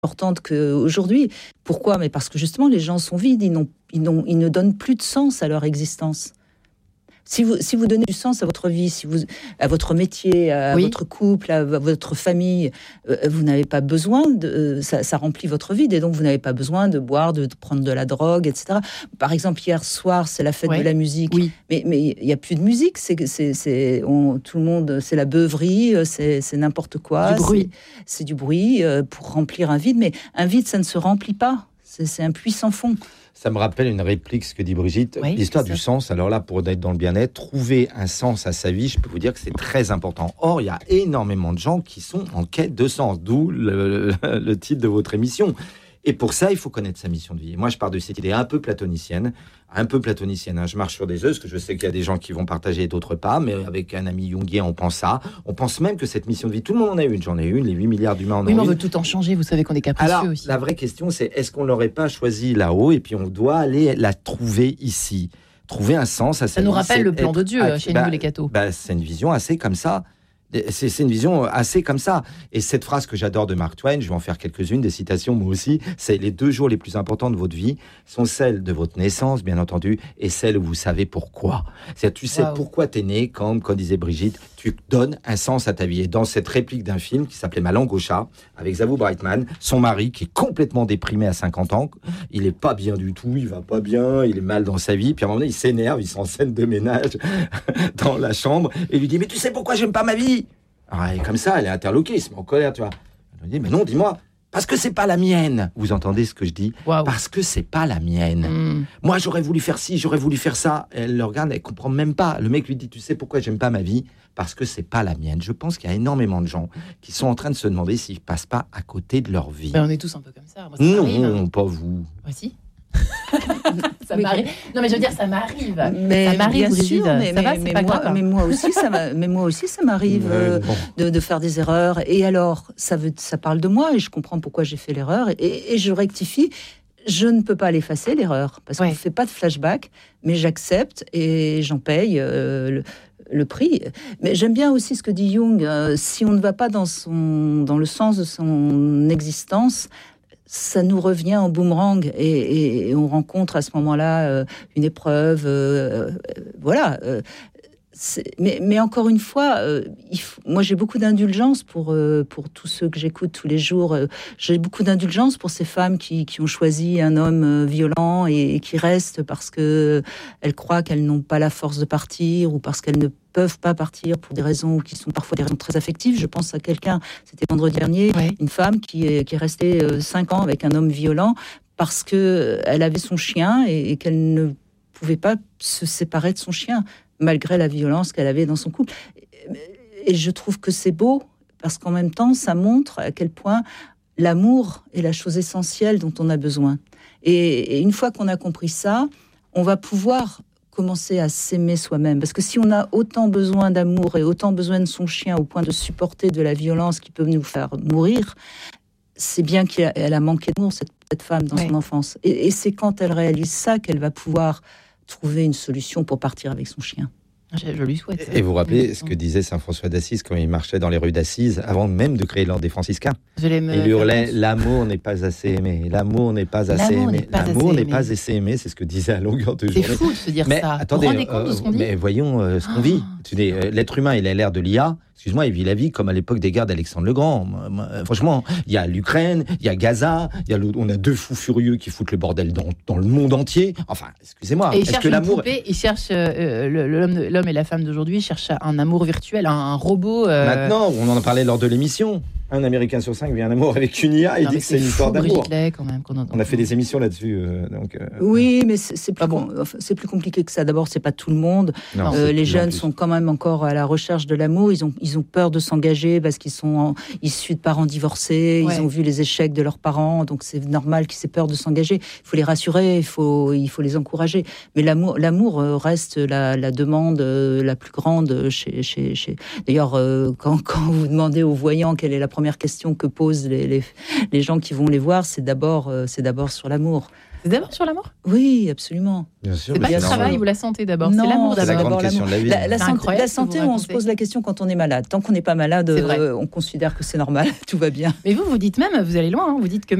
importante qu'aujourd'hui. Pourquoi ? Mais parce que justement, les gens sont vides, ils ne donnent plus de sens à leur existence. Si vous donnez du sens à votre vie, à votre métier, à votre couple, à votre famille, vous n'avez pas besoin ça remplit votre vide, et donc vous n'avez pas besoin de boire, de prendre de la drogue, etc. Par exemple, hier soir, c'est la fête de la musique, mais il n'y a plus de musique, tout le monde, c'est la beuverie, c'est n'importe quoi, c'est du bruit pour remplir un vide, mais un vide, ça ne se remplit pas, c'est un puits sans fond. Ça me rappelle une réplique, ce que dit Brigitte, l'histoire du sens. Alors là, pour être dans le bien-être, trouver un sens à sa vie, je peux vous dire que c'est très important. Or, il y a énormément de gens qui sont en quête de sens, d'où le titre de votre émission. Et pour ça, il faut connaître sa mission de vie. Et moi, je pars de cette idée un peu platonicienne. Je marche sur des œufs, parce que je sais qu'il y a des gens qui vont partager et d'autres pas, mais avec un ami jungien, on pense ça. On pense même que cette mission de vie, tout le monde en a une. J'en ai une, les 8 milliards d'humains en ont une. Oui, mais on veut tout en changer, vous savez qu'on est capricieux. Alors, aussi. La vraie question, c'est est-ce qu'on ne l'aurait pas choisi là-haut, et puis on doit aller la trouver ici. Trouver un sens à sa vie. Ça nous rappelle le plan de Dieu chez nous, les cathos. C'est une vision assez comme ça. C'est une vision assez comme ça. Et cette phrase que j'adore de Mark Twain, je vais en faire quelques-unes, des citations moi aussi, c'est: les 2 jours les plus importants de votre vie sont celles de votre naissance, bien entendu, et celles où vous savez pourquoi. C'est-à-dire, tu sais pourquoi t'es né, comme disait Brigitte, tu donnes un sens à ta vie. Et dans cette réplique d'un film qui s'appelait Ma langue au chat, avec Zavou Brightman, son mari qui est complètement déprimé à 50 ans, il est pas bien du tout, il va pas bien, il est mal dans sa vie, puis à un moment donné, il s'énerve, il s'en scène de ménage dans la chambre, et lui dit: mais tu sais pourquoi j'aime pas ma vie? Alors, elle est comme ça, elle est interloquée, il se met en colère, tu vois. Elle lui dit: mais non, dis-moi, parce que c'est pas la mienne. Vous entendez ce que je dis? Parce que c'est pas la mienne. Moi, j'aurais voulu faire ci, j'aurais voulu faire ça. Elle le regarde, elle comprend même pas. Le mec lui dit: tu sais pourquoi j'aime pas ma vie? Parce que c'est pas la mienne. Je pense qu'il y a énormément de gens qui sont en train de se demander s'ils passent pas à côté de leur vie. Ben, on est tous un peu comme ça. Moi, non, pas vous. Moi, si. Ça m'arrive. Non, mais je veux dire, ça m'arrive. Mais ça m'arrive, bien sûr, mais moi aussi, ça m'arrive de faire des erreurs. Et alors, ça parle de moi, et je comprends pourquoi j'ai fait l'erreur, et je rectifie. Je ne peux pas l'effacer, l'erreur, parce qu'on ne fait pas de flashback, mais j'accepte et j'en paye le prix. Mais j'aime bien aussi ce que dit Jung. Si on ne va pas dans le sens de son existence, ça nous revient en boomerang, et on rencontre à ce moment-là une épreuve. Mais encore une fois, moi j'ai beaucoup d'indulgence pour tous ceux que j'écoute tous les jours. J'ai beaucoup d'indulgence pour ces femmes qui ont choisi un homme violent et qui restent parce qu'elles croient qu'elles n'ont pas la force de partir, ou parce qu'elles ne peuvent pas partir pour des raisons qui sont parfois des raisons très affectives. Je pense à quelqu'un, c'était vendredi dernier, une femme qui est restée 5 ans avec un homme violent parce qu'elle avait son chien et qu'elle ne pouvait pas se séparer de son chien, malgré la violence qu'elle avait dans son couple. Et je trouve que c'est beau, parce qu'en même temps, ça montre à quel point l'amour est la chose essentielle dont on a besoin. Et une fois qu'on a compris ça, on va pouvoir commencer à s'aimer soi-même. Parce que si on a autant besoin d'amour et autant besoin de son chien au point de supporter de la violence qui peut nous faire mourir, c'est bien qu'elle a manqué d'amour, cette femme, dans son enfance. Et c'est quand elle réalise ça qu'elle va pouvoir trouver une solution pour partir avec son chien. Je lui souhaite. Et vous vous rappelez ce que disait saint François d'Assise quand il marchait dans les rues d'Assise, avant même de créer l'ordre des franciscains? Il hurlait: l'amour n'est pas assez aimé, l'amour n'est pas assez aimé, l'amour n'est pas assez aimé. C'est ce que disait à longueur de journée. C'est fou de se dire ça. Attendez, vous vous rendez compte de ce qu'on dit? Mais voyons ce qu'on vit. L'être humain, il a l'air de l'IA. Excuse-moi, il vit la vie comme à l'époque des guerres d'Alexandre le Grand. Franchement, il y a l'Ukraine, il y a Gaza, on a 2 fous furieux qui foutent le bordel dans le monde entier. Enfin, excusez-moi. Et il cherche une poupée, il cherche l'homme et la femme d'aujourd'hui cherchent un amour virtuel, un robot. Maintenant, on en a parlé lors de l'émission. Un Américain sur 5 vit un amour avec une IA et dit que c'est une histoire d'amour. Quand même, on a fait des émissions là-dessus. Oui, mais c'est plus compliqué que ça. D'abord, c'est pas tout le monde. Non, les jeunes sont quand même encore à la recherche de l'amour. Ils ont peur de s'engager parce qu'ils sont issus de parents divorcés. Ils ont vu les échecs de leurs parents, donc c'est normal qu'ils aient peur de s'engager. Il faut les rassurer, il faut les encourager. Mais l'amour reste la demande la plus grande chez... D'ailleurs, quand vous demandez aux voyants quelle est la première première question que posent les gens qui vont les voir, c'est d'abord sur l'amour. C'est d'abord sur l'amour ? Oui, absolument. Bien sûr. C'est pas mais le normal. travail ou la santé d'abord, c'est Non, l'amour C'est la d'abord. grande question de la vie. La C'est incroyable la ce que vous santé, on se racontez. pose la question quand on est malade. Tant qu'on n'est pas malade, C'est vrai. on considère que c'est normal, tout va bien. Mais vous dites même, vous allez loin, hein, vous dites que